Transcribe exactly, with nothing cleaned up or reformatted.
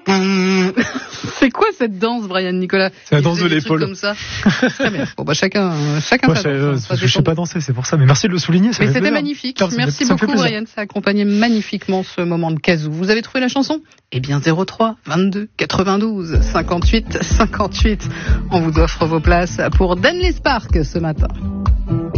C'est quoi cette danse, Brian Nicolas? C'est la danse de l'épaule. Comme ça. Très bien. Bon, bah, chacun, chacun Moi, sa je, danse, hein, je, je sais pas danser, c'est pour ça. Mais merci de le souligner. Ça mais fait c'était plaisir. magnifique. Non, ça Merci me, ça me fait beaucoup, plaisir. Brian. Ça a accompagné magnifiquement ce moment de kazoo. Vous avez trouvé la chanson? Eh bien, zéro trois vingt-deux quatre-vingt-douze cinquante-huit cinquante-huit. On vous offre vos places pour Denley Park ce matin.